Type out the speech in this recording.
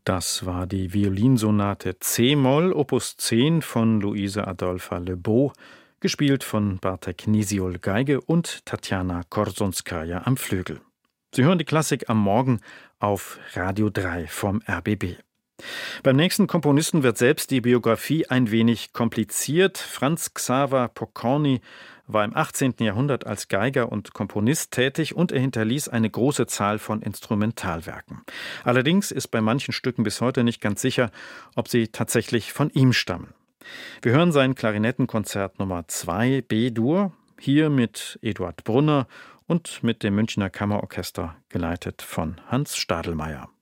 Das war die Violinsonate C-Moll, Opus 10 von Luise Adolpha Lebow, gespielt von Bartek Nisiol Geige und Tatjana Korsonskaja am Flügel. Sie hören die Klassik am Morgen auf Radio 3 vom RBB. Beim nächsten Komponisten wird selbst die Biografie ein wenig kompliziert. Franz Xaver Pokorny war im 18. Jahrhundert als Geiger und Komponist tätig und er hinterließ eine große Zahl von Instrumentalwerken. Allerdings ist bei manchen Stücken bis heute nicht ganz sicher, ob sie tatsächlich von ihm stammen. Wir hören sein Klarinettenkonzert Nummer 2 B-Dur, hier mit Eduard Brunner und mit dem Münchner Kammerorchester, geleitet von Hans Stadelmeier.